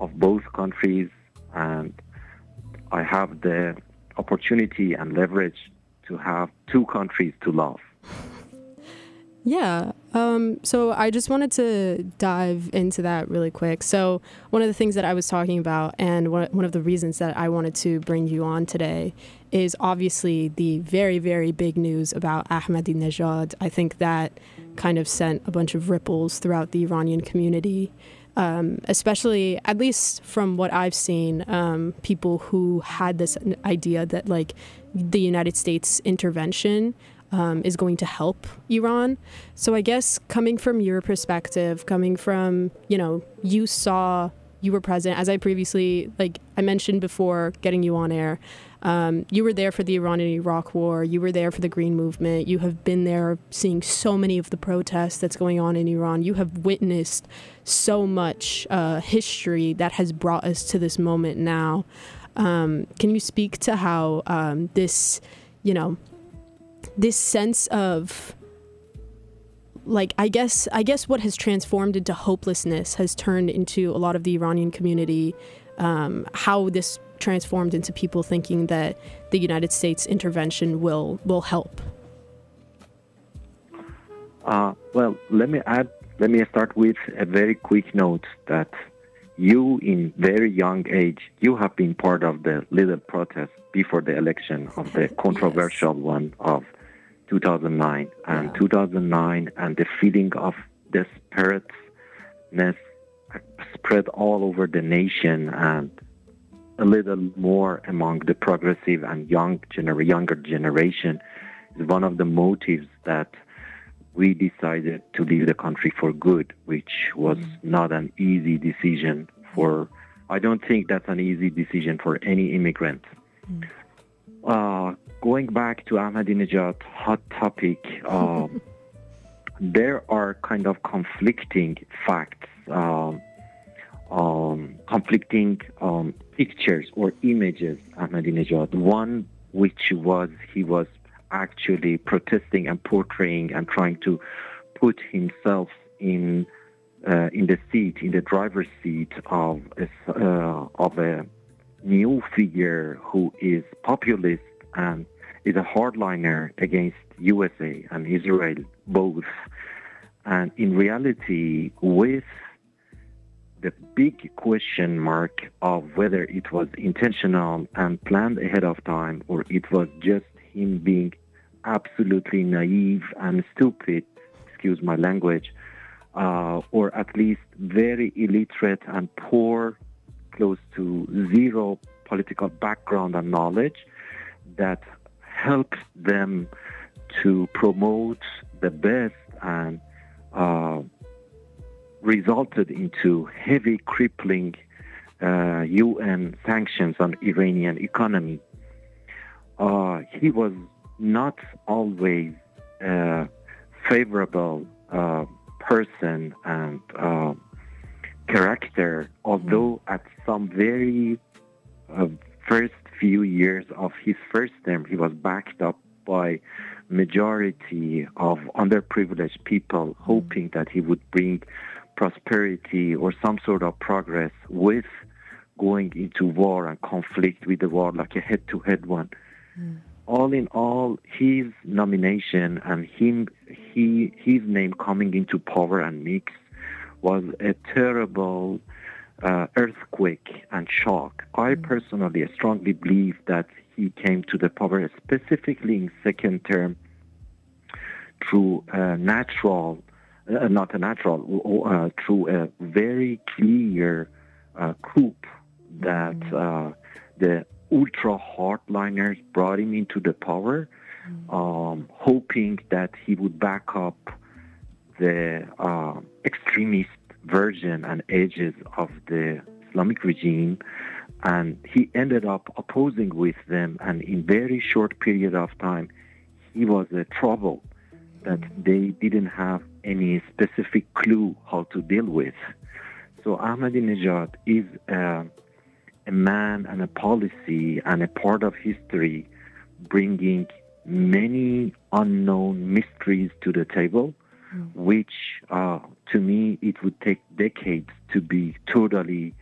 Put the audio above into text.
of both countries, and I have the opportunity and leverage to have two countries to love. Yeah. So I just wanted to dive into that really quick. So one of the things that I was talking about, and one of the reasons that I wanted to bring you on today, is obviously the very, very big news about Ahmadinejad. I think that kind of sent a bunch of ripples throughout the Iranian community, especially, at least from what I've seen, people who had this idea that like the United States intervention is going to help Iran. So I guess coming from your perspective, coming from, you were present, as I previously, like I mentioned before getting you on air, you were there for the Iran and Iraq war. You were there for the Green Movement. You have been there seeing so many of the protests that's going on in Iran. You have witnessed so much history that has brought us to this moment now. Can you speak to how this sense of, like, I guess what has transformed into hopelessness has turned into a lot of the Iranian community, how this transformed into people thinking that the United States intervention will help? Well, let me start with a very quick note that you, in very young age, you have been part of the little protest before the election of the controversial one of 2009. And 2009 and the feeling of desperateness spread all over the nation and a little more among the progressive and younger generation is one of the motives that we decided to leave the country for good, which was not an easy decision I don't think that's an easy decision for any immigrant. Going back to Ahmadinejad, hot topic, there are kind of conflicting facts, conflicting pictures or images of Ahmadinejad. One which was he was actually protesting and portraying and trying to put himself in the driver's seat of a new figure who is populist and is a hardliner against USA and Israel both. And in reality, with the big question mark of whether it was intentional and planned ahead of time or it was just him being absolutely naive and stupid, excuse my language, or at least very illiterate and poor, close to zero political background and knowledge that helped them to promote the best and resulted into heavy crippling UN sanctions on Iranian economy. He was not always a favorable person and character, although at some very first few years of his first term, he was backed up by majority of underprivileged people, hoping that he would bring prosperity or some sort of progress with going into war and conflict with the war, like a head-to-head one. All in all, his nomination and his name coming into power and mix was a terrible earthquake and shock. I personally strongly believe that he came to the power specifically in second term through through a very clear coup that the ultra hardliners brought him into the power, hoping that he would back up the extremist version and edges of the Islamic regime, and he ended up opposing with them, and in very short period of time he was a trouble that they didn't have any specific clue how to deal with. So Ahmadinejad is a man and a policy and a part of history bringing many unknown mysteries to the table, which to me it would take decades to be totally